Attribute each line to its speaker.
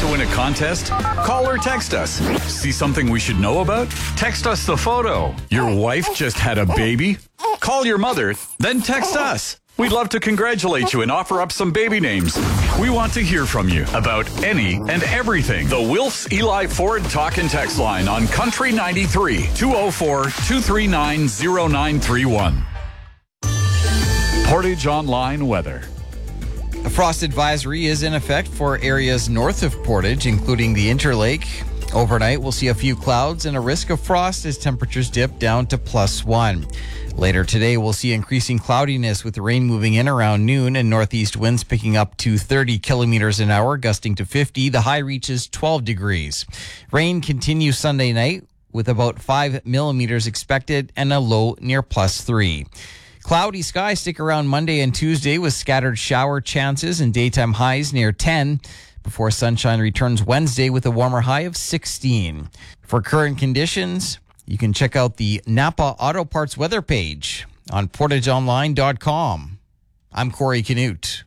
Speaker 1: to win a contest? Call or text us. See something we should know about? Text us the photo. Your wife just had a baby? Call your mother, then text us. We'd love to congratulate you and offer up some baby names. We want to hear from you about any and everything. The Wilfs Eli Ford Talk and Text line on Country 93, 204-239-0931. Portage Online weather.
Speaker 2: A frost advisory is in effect for areas north of Portage, including the Interlake. Overnight, we'll see a few clouds and a risk of frost as temperatures dip down to +1. Later today, we'll see increasing cloudiness with rain moving in around noon and northeast winds picking up to 30 kilometers an hour, gusting to 50. The high reaches 12 degrees. Rain continues Sunday night with about 5 millimeters expected and a low near +3. Cloudy skies stick around Monday and Tuesday with scattered shower chances and daytime highs near 10 before sunshine returns Wednesday with a warmer high of 16. For current conditions, you can check out the Napa Auto Parts weather page on portageonline.com. I'm Corey Canute.